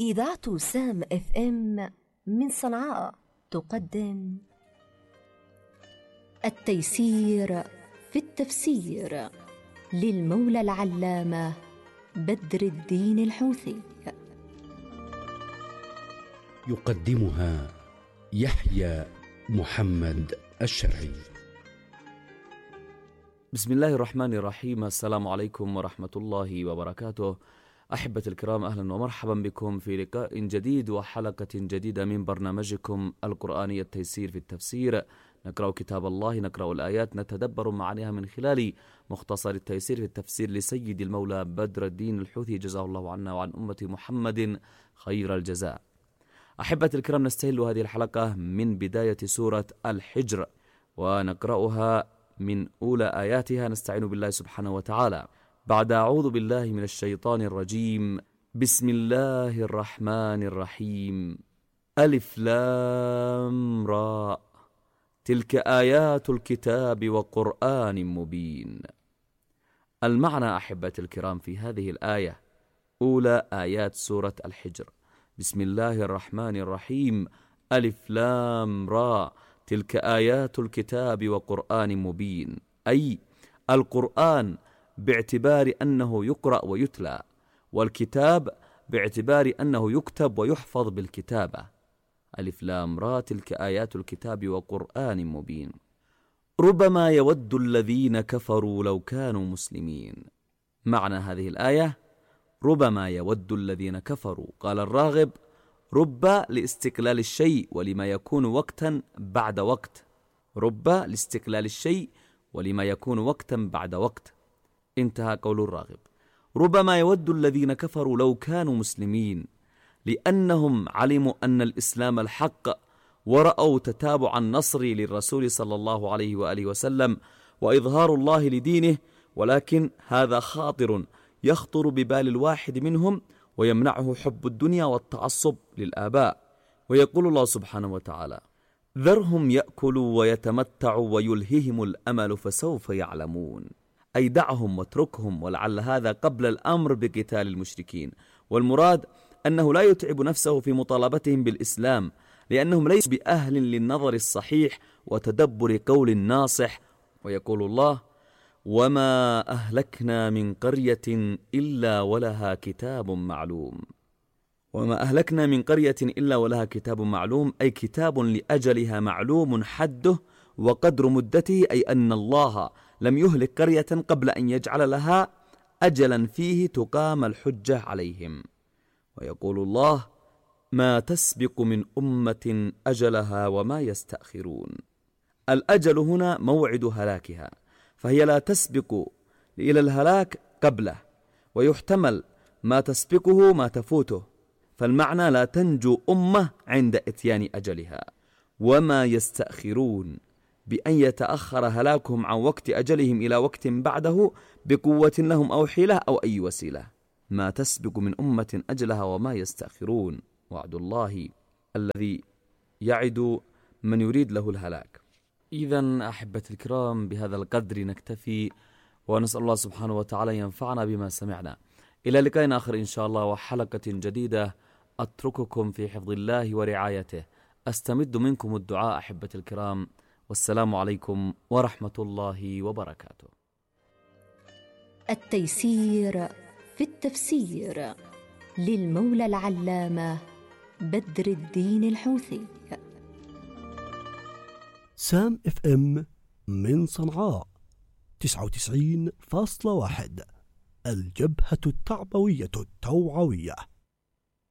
إذاعة سام اف ام من صنعاء تقدم التيسير في التفسير للمولى العلامة بدر الدين الحوثي. يقدمها يحيى محمد الشرعي. بسم الله الرحمن الرحيم. السلام عليكم ورحمة الله وبركاته. أحبة الكرام، أهلا ومرحبا بكم في لقاء جديد وحلقة جديدة من برنامجكم القرآني التيسير في التفسير. نقرأ كتاب الله، نقرأ الآيات، نتدبر معانيها من خلال مختصر التيسير في التفسير لسيد المولى بدر الدين الحوثي، جزاه الله عنا وعن أمة محمد خير الجزاء. أحبة الكرام، نستهل هذه الحلقة من بداية سورة الحجر ونقرأها من أولى آياتها. نستعين بالله سبحانه وتعالى بعد أعوذ بالله من الشيطان الرجيم. بسم الله الرحمن الرحيم. ألف لام راء، تلك آيات الكتاب وقرآن مبين. المعنى أحبة الكرام في هذه الآية أولى آيات سورة الحجر. بسم الله الرحمن الرحيم. ألف لام راء، تلك آيات الكتاب وقرآن مبين، أي القرآن باعتبار أنه يقرأ ويتلى، والكتاب باعتبار أنه يكتب ويحفظ بالكتابة. ألف لام را، تلك آيات الكتاب وقرآن مبين. ربما يود الذين كفروا لو كانوا مسلمين. معنى هذه الآية ربما يود الذين كفروا. قال الراغب: رب لاستقلال الشيء ولما يكون وقتا بعد وقت. رب لاستقلال الشيء ولما يكون وقتا بعد وقت. انتهى قول الراغب. ربما يود الذين كفروا لو كانوا مسلمين، لأنهم علموا أن الإسلام الحق، ورأوا تتابع النصر للرسول صلى الله عليه وآله وسلم وإظهار الله لدينه، ولكن هذا خاطر يخطر ببال الواحد منهم ويمنعه حب الدنيا والتعصب للآباء. ويقول الله سبحانه وتعالى: ذرهم يأكلوا ويتمتعوا ويلههم الأمل فسوف يعلمون. أي دعهم واتركهم، ولعل هذا قبل الأمر بقتال المشركين. والمراد أنه لا يتعب نفسه في مطالبتهم بالإسلام، لأنهم ليسوا بأهل للنظر الصحيح وتدبر قول الناصح. ويقول الله: وما أهلكنا من قرية إلا ولها كتاب معلوم. وما أهلكنا من قرية إلا ولها كتاب معلوم، أي كتاب لأجلها معلوم حده وقدر مدته، أي أن الله لم يهلك قرية قبل أن يجعل لها أجلا فيه تقام الحجة عليهم. ويقول الله: ما تسبق من أمة أجلها وما يستأخرون. الأجل هنا موعد هلاكها، فهي لا تسبق إلى الهلاك قبله، ويحتمل ما تسبقه ما تفوته، فالمعنى لا تنجو أمة عند إتيان أجلها. وما يستأخرون، بأن يتأخر هلاكهم عن وقت أجلهم إلى وقت بعده بقوة لهم أو حيلة أو أي وسيلة. ما تسبق من أمة أجلها وما يستأخرون، وعد الله الذي يعد من يريد له الهلاك. إذن أحبة الكرام، بهذا القدر نكتفي، ونسأل الله سبحانه وتعالى ينفعنا بما سمعنا. إلى لقاء آخر إن شاء الله وحلقة جديدة. أترككم في حفظ الله ورعايته. أستمد منكم الدعاء أحبة الكرام، والسلام عليكم ورحمة الله وبركاته. التيسير في التفسير للمولى العلامة بدر الدين الحوثي. سام اف ام من صنعاء 99.1، الجبهة التعبوية التوعوية.